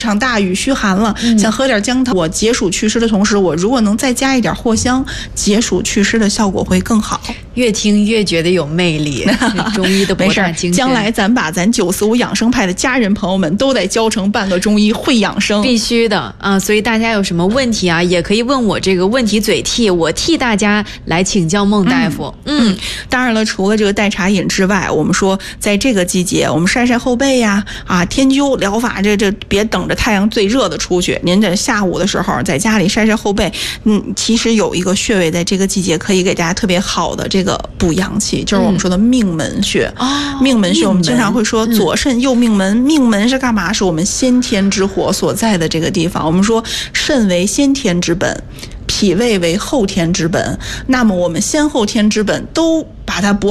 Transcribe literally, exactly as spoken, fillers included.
场大雨虚寒了， 嗯、 想喝点姜汤，我解暑祛湿的同时，我如果能再加一点藿香，解暑祛湿的效果会更好。 越听越觉得有魅力，中医的博大精深。 将来咱把咱九四五养生派的家人朋友们都得教成半个中医，会养生， 必须的啊！所以大家有什么问题啊，也可以问我这个问题嘴替，我替大家来请教孟大夫。嗯， 嗯当然了，除了这个代茶饮之外，我们说在这个季节，我们晒晒后背呀，啊，天灸疗法，这这别等着太阳最热的出去，您这下午的时候在家里晒晒后背。嗯，其实有一个穴位在这个季节可以给大家特别好的这个补阳气，就是我们说的命门穴。 哦、 嗯，命门穴我们经常会说左肾右命门，嗯、命门是干嘛？是我们先天之火所在的这个地方。我们说肾为先天之本，脾胃为后天之本，那么我们先后天之本都把它补